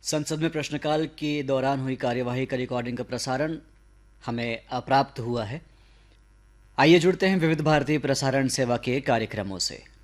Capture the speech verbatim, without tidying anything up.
संसद में प्रश्नकाल के दौरान हुई कार्यवाही का रिकॉर्डिंग का प्रसारण हमें अप्राप्त हुआ है। आइए जुड़ते हैं विविध भारती प्रसारण सेवा के कार्यक्रमों से।